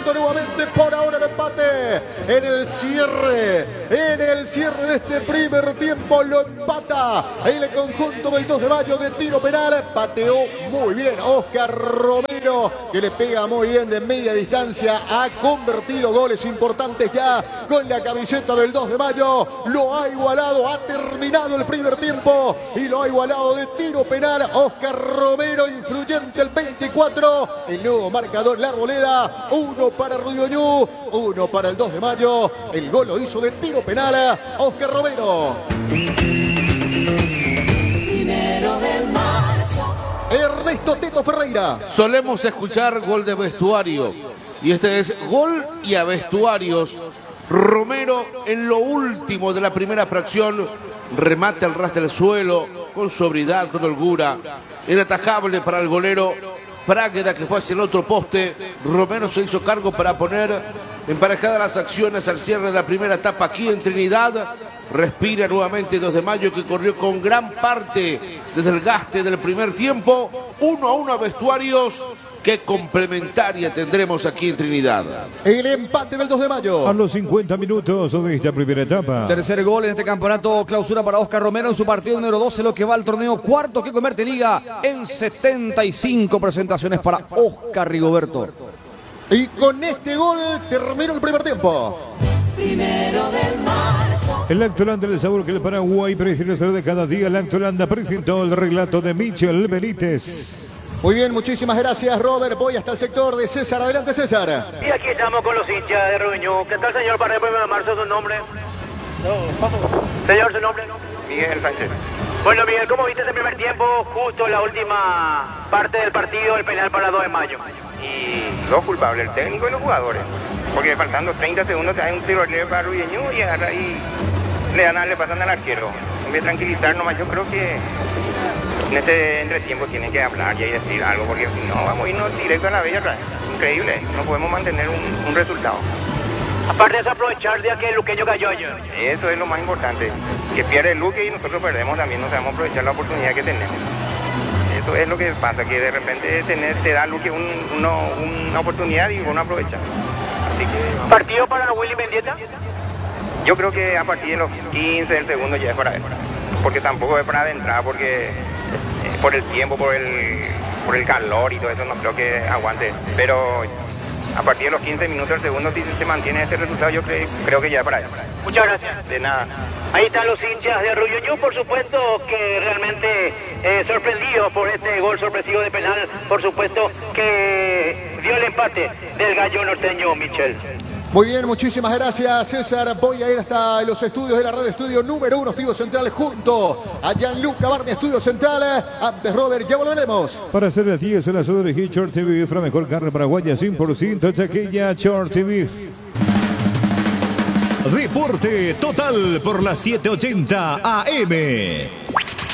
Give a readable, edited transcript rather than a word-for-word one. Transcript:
minuto nuevamente. Por ahora el empate en el cierre de este primer tiempo. Lo empata el conjunto del 2 de mayo de tiro penal. Pateó muy bien Oscar Romero, que le pega muy bien de media distancia. Ha convertido goles importantes ya con la camiseta del 2 de mayo. Lo ha igualado, ha terminado el primer tiempo y lo ha igualado de tiro penal. Oscar Romero, influyente el 24. El nuevo marcador, la Arboleda. 1 para Rudioñú, 1 para el 2 de mayo. El gol lo hizo de tiro penal Oscar Romero. Ernesto Teto Ferreira. Solemos escuchar gol de vestuario y este es gol y a vestuarios. Romero en lo último de la primera fracción remate al ras del suelo con sobriedad, con holgura, inatajable para el golero Prágueda, que fue hacia el otro poste. Romero se hizo cargo para poner emparejadas las acciones al cierre de la primera etapa aquí en Trinidad. Respira nuevamente 2 de mayo, que corrió con gran parte desde el gaste del primer tiempo. 1-1 a vestuarios. Qué complementaria tendremos aquí en Trinidad. El empate del 2 de mayo. A los 50 minutos de esta primera etapa. Tercer gol en este campeonato clausura para Oscar Romero en su partido número 12, lo que va al torneo cuarto que convierte Liga en 75 presentaciones para Oscar Rigoberto. Y con este gol terminó el primer tiempo. El Lactolanda, el sabor que el Paraguay prefiere ser de cada día. Lactolanda presentó el relato de Michel Benítez. Muy bien, muchísimas gracias, Robert. Voy hasta el sector de César. Adelante, César. Y aquí estamos con los hinchas de Rudioñú. ¿Qué tal, señor? Para el 1 de marzo, ¿su nombre? Señor, ¿su nombre? Miguel Sánchez. Bueno, Miguel, ¿cómo viste ese primer tiempo? Justo la última parte del partido, el penal para el 2 de mayo. Y dos culpables, el técnico y los jugadores. Porque faltando 30 segundos te hay un tiro libre para Rudioñú y agarra y le pasan al arquero. En vez de tranquilizar nomás, yo creo que en este entretiempo tienen que hablar y decir algo, porque si no vamos a irnos directo a la bella otra vez. Increíble, no podemos mantener un resultado. Aparte de eso, aprovechar de aquel luqueño cayó ayer. Eso es lo más importante, que pierde el Luque y nosotros perdemos también, no sabemos aprovechar la oportunidad que tenemos. Eso es lo que pasa, que de repente te da Luque una oportunidad y uno aprovecha. Así que, ¿partido para Willy Mendieta? Yo creo que a partir de los 15 del segundo ya es para él, porque tampoco es para adentrar, porque por el tiempo, por el calor y todo eso no creo que aguante, pero a partir de los 15 minutos del segundo, si se mantiene este resultado, yo creo que ya es para él. Muchas gracias. De nada. Ahí están los hinchas de Rudioñú, por supuesto que realmente sorprendidos por este gol sorpresivo de penal, por supuesto que dio el empate del gallo norteño Michel. Muy bien, muchísimas gracias, César. Voy a ir hasta los estudios de la red estudio número 1, Estudio Central, junto a Gianluca Barney, Estudio Central. Antes, Robert, ya volveremos. Para hacer las 10 en la zona de Short TV, la mejor carne paraguaya, 100% chaqueña, Short TV. Deporte total por las 7:80 AM.